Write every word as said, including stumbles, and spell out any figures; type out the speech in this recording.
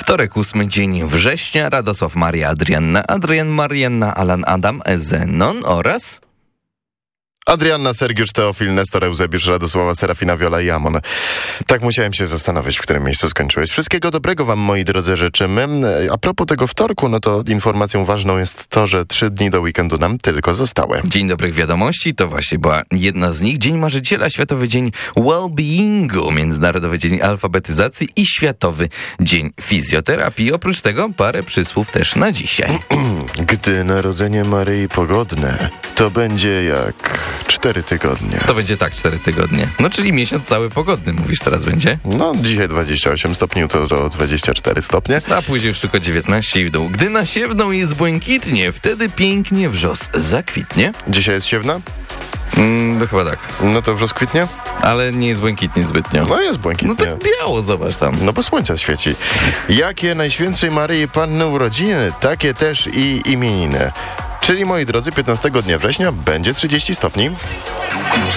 Wtorek, ósmy dzień września. Radosław, Maria, Adrianna, Adrian, Marianna, Alan, Adam, Zenon oraz... Adrianna, Sergiusz, Teofil, Nestor, Eusebiusz, Radosława, Serafina, Wiola i Amon. Tak musiałem się zastanowić, w którym miejscu skończyłeś. Wszystkiego dobrego wam, moi drodzy, życzymy. A propos tego wtorku, no to informacją ważną jest to, że trzy dni do weekendu nam tylko zostały. Dzień dobrych wiadomości, to właśnie była jedna z nich. Dzień Marzyciela, Światowy Dzień Wellbeingu, Międzynarodowy Dzień Alfabetyzacji i Światowy Dzień Fizjoterapii. Oprócz tego parę przysłów też na dzisiaj. Gdy narodzenie Maryi pogodne, to będzie jak cztery tygodnie. To będzie tak, cztery tygodnie. No czyli miesiąc cały pogodny, mówisz teraz będzie? No, dzisiaj dwadzieścia osiem stopni, jutro to dwadzieścia cztery stopnie. A później już tylko dziewiętnaście i w dół. Gdy nasiewną jest błękitnie, wtedy pięknie wrzos zakwitnie. Dzisiaj jest siewna? Mm, no chyba tak. No to wrzos kwitnie? Ale nie jest błękitnie zbytnio. No jest błękitnie. No tak biało, zobacz tam. No bo słońce świeci. Jakie Najświętszej Maryi Panny urodziny, takie też i imieniny. Czyli, moi drodzy, piętnastego dnia września będzie trzydzieści stopni.